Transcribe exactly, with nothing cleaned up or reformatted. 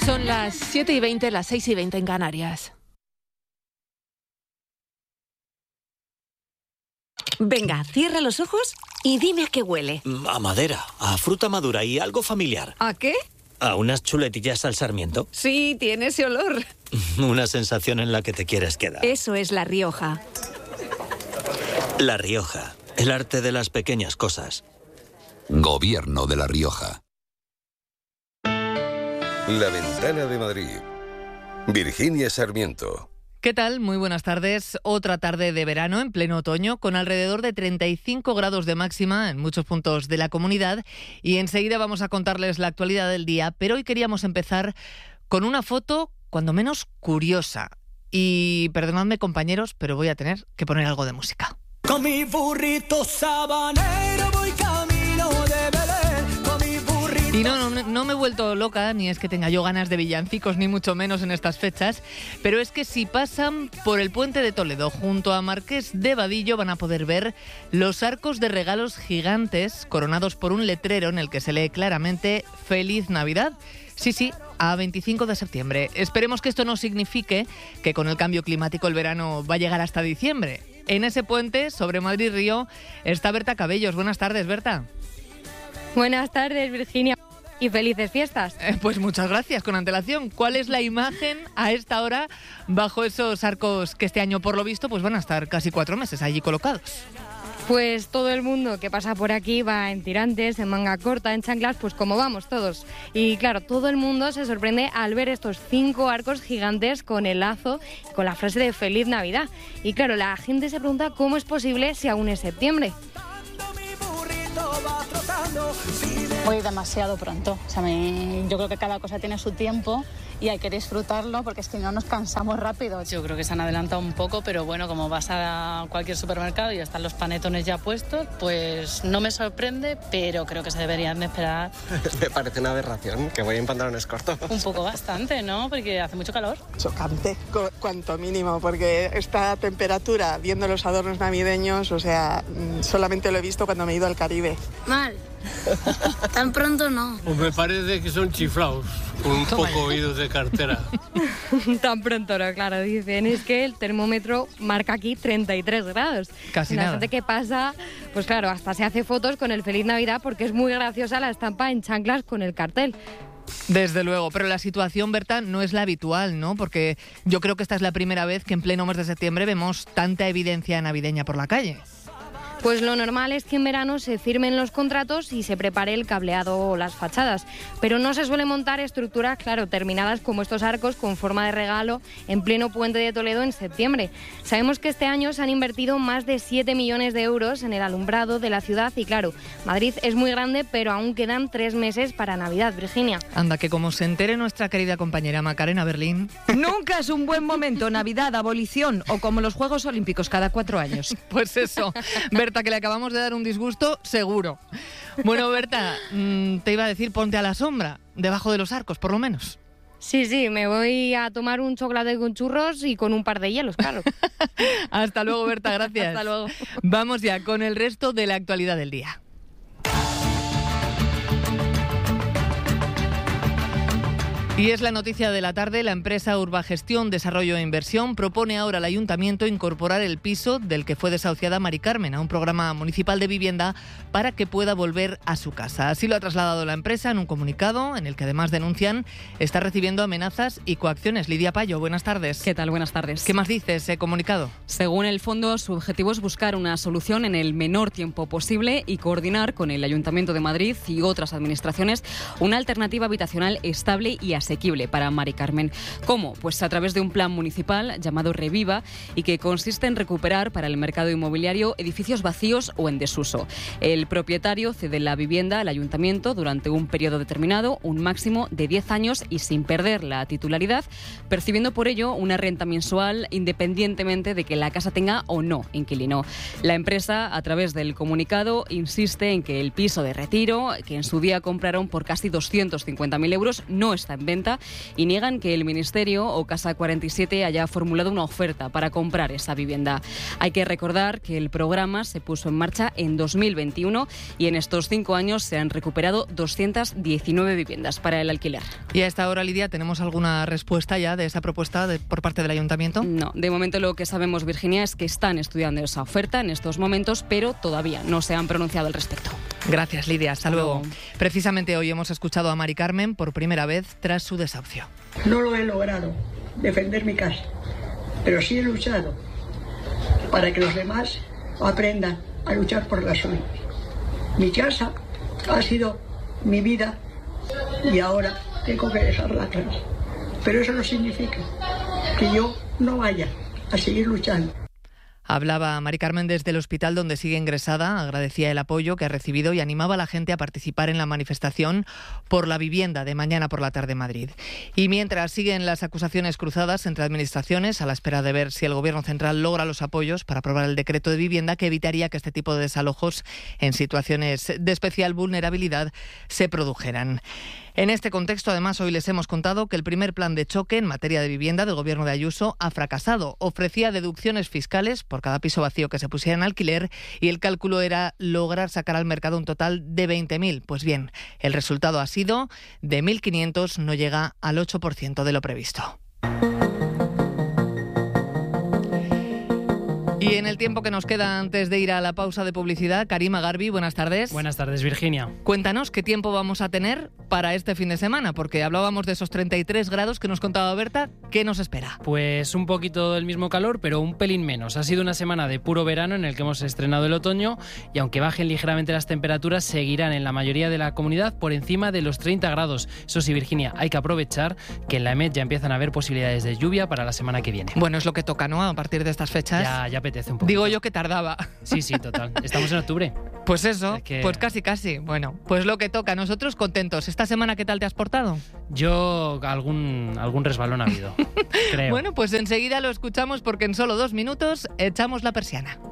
Son las siete y veinte, las seis y veinte en Canarias. Venga, cierra los ojos y dime a qué huele. A madera, a fruta madura y algo familiar. ¿A qué? A unas chuletillas al sarmiento. Sí, tiene ese olor. Una sensación en la que te quieres quedar. Eso es La Rioja. La Rioja, el arte de las pequeñas cosas. Gobierno de La Rioja. La Ventana de Madrid. Virginia Sarmiento. ¿Qué tal? Muy buenas tardes. Otra tarde de verano en pleno otoño con alrededor de treinta y cinco grados de máxima en muchos puntos de la comunidad y enseguida vamos a contarles la actualidad del día, pero hoy queríamos empezar con una foto cuando menos curiosa. Y perdonadme, compañeros, pero voy a tener que poner algo de música. Con mi burrito sabanero voy camino de Belén, con mi burrito... Y no, no, no me he vuelto loca, ni es que tenga yo ganas de villancicos, ni mucho menos en estas fechas, pero es que si pasan por el puente de Toledo junto a Marqués de Vadillo van a poder ver los arcos de regalos gigantes coronados por un letrero en el que se lee claramente Feliz Navidad. Sí, sí, a veinticinco de septiembre. Esperemos que esto no signifique que con el cambio climático el verano va a llegar hasta diciembre. En ese puente, sobre Madrid-Río, está Berta Cabellos. Buenas tardes, Berta. Buenas tardes, Virginia. Y felices fiestas. Eh, pues muchas gracias, con antelación. ¿Cuál es la imagen a esta hora bajo esos arcos que este año, por lo visto, pues van a estar casi cuatro meses allí colocados? Pues todo el mundo que pasa por aquí va en tirantes, en manga corta, en chanclas, pues como vamos todos. Y claro, todo el mundo se sorprende al ver estos cinco arcos gigantes con el lazo, con la frase de Feliz Navidad. Y claro, la gente se pregunta cómo es posible si aún es septiembre. Hoy demasiado pronto. O sea, me, yo creo que cada cosa tiene su tiempo y hay que disfrutarlo porque es que no nos cansamos rápido. Yo creo que se han adelantado un poco, pero bueno, como vas a cualquier supermercado y están los panetones ya puestos, pues no me sorprende, pero creo que se deberían de esperar. Me parece una aberración que voy en pantalones cortos. Un poco bastante, ¿no? Porque hace mucho calor. Chocante, cu- cuanto mínimo, porque esta temperatura, viendo los adornos navideños, o sea, solamente lo he visto cuando me he ido al Caribe. Mal. Tan pronto no. Pues me parece que son chiflados, con un Toma. poco oídos de cartera. Tan pronto no, claro, dicen. Es que el termómetro marca aquí treinta y tres grados. Casi la nada. gente que pasa, pues claro, hasta se hace fotos con el Feliz Navidad porque es muy graciosa la estampa en chanclas con el cartel. Desde luego, pero la situación, Berta, no es la habitual, ¿no? Porque yo creo que esta es la primera vez que en pleno mes de septiembre vemos tanta evidencia navideña por la calle. Pues lo normal es que en verano se firmen los contratos y se prepare el cableado o las fachadas, pero no se suele montar estructuras, claro, terminadas como estos arcos con forma de regalo en pleno puente de Toledo en septiembre. Sabemos que este año se han invertido más de siete millones de euros en el alumbrado de la ciudad y claro, Madrid es muy grande, pero aún quedan tres meses para Navidad, Virginia. Anda, que como se entere nuestra querida compañera Macarena Berlín... Nunca es un buen momento, Navidad, abolición o como los Juegos Olímpicos cada cuatro años. Pues eso, Berta, que le acabamos de dar un disgusto, seguro. Bueno, Berta, te iba a decir, ponte a la sombra, debajo de los arcos, por lo menos. Sí, sí, me voy a tomar un chocolate con churros y con un par de hielos, claro. Hasta luego, Berta, gracias. Hasta luego. Vamos ya con el resto de la actualidad del día. Y es la noticia de la tarde. La empresa Urbagestión, Desarrollo e Inversión propone ahora al Ayuntamiento incorporar el piso del que fue desahuciada Mari Carmen a un programa municipal de vivienda para que pueda volver a su casa. Así lo ha trasladado la empresa en un comunicado en el que además denuncian está recibiendo amenazas y coacciones. Lidia Payo, buenas tardes. ¿Qué tal? Buenas tardes. ¿Qué más dice ese comunicado? Según el fondo, su objetivo es buscar una solución en el menor tiempo posible y coordinar con el Ayuntamiento de Madrid y otras administraciones una alternativa habitacional estable y asequible para Mari Carmen. ¿Cómo? Pues a través de un plan municipal llamado Reviva y que consiste en recuperar para el mercado inmobiliario edificios vacíos o en desuso. El propietario cede la vivienda al ayuntamiento durante un periodo determinado, un máximo de diez años y sin perder la titularidad, percibiendo por ello una renta mensual independientemente de que la casa tenga o no inquilino. La empresa, a través del comunicado, insiste en que el piso de Retiro, que en su día compraron por casi doscientos cincuenta mil euros, no está en venta venta y niegan que el Ministerio o Casa cuarenta y siete haya formulado una oferta para comprar esa vivienda. Hay que recordar que el programa se puso en marcha en dos mil veintiuno y en estos cinco años se han recuperado doscientas diecinueve viviendas para el alquiler. Y a esta hora, Lidia, ¿tenemos alguna respuesta ya de esa propuesta de, por parte del Ayuntamiento? No, de momento lo que sabemos, Virginia, es que están estudiando esa oferta en estos momentos, pero todavía no se han pronunciado al respecto. Gracias, Lidia. Hasta luego. Precisamente hoy hemos escuchado a Mari Carmen por primera vez tras su desahucio. No lo he logrado, defender mi casa, pero sí he luchado para que los demás aprendan a luchar por la suya. Mi casa ha sido mi vida y ahora tengo que dejarla atrás. Pero eso no significa que yo no vaya a seguir luchando. Hablaba Mari Carmen desde el hospital donde sigue ingresada, agradecía el apoyo que ha recibido y animaba a la gente a participar en la manifestación por la vivienda de mañana por la tarde en Madrid. Y mientras siguen las acusaciones cruzadas entre administraciones, a la espera de ver si el Gobierno central logra los apoyos para aprobar el decreto de vivienda que evitaría que este tipo de desalojos en situaciones de especial vulnerabilidad se produjeran. En este contexto, además, hoy les hemos contado que el primer plan de choque en materia de vivienda del Gobierno de Ayuso ha fracasado. Ofrecía deducciones fiscales por cada piso vacío que se pusiera en alquiler y el cálculo era lograr sacar al mercado un total de veinte mil. Pues bien, el resultado ha sido de mil quinientos, no llega al ocho por ciento de lo previsto. Y en el tiempo que nos queda antes de ir a la pausa de publicidad, Karima Garbi, buenas tardes. Buenas tardes, Virginia. Cuéntanos qué tiempo vamos a tener para este fin de semana, porque hablábamos de esos treinta y tres grados que nos contaba Berta. ¿Qué nos espera? Pues un poquito del mismo calor, pero un pelín menos. Ha sido una semana de puro verano en el que hemos estrenado el otoño y aunque bajen ligeramente las temperaturas, seguirán en la mayoría de la comunidad por encima de los treinta grados. Eso sí, Virginia, hay que aprovechar que en la EMET ya empiezan a haber posibilidades de lluvia para la semana que viene. Bueno, es lo que toca, ¿no? A partir de estas fechas. Ya, ya apetece un poco. Digo yo que tardaba. Sí, sí, total. Estamos en octubre. Pues eso, es que... pues casi, casi. Bueno, pues lo que toca. Nosotros contentos. ¿Esta semana qué tal te has portado? Yo algún, algún resbalón ha habido, creo. Bueno, pues enseguida lo escuchamos porque en solo dos minutos echamos la persiana.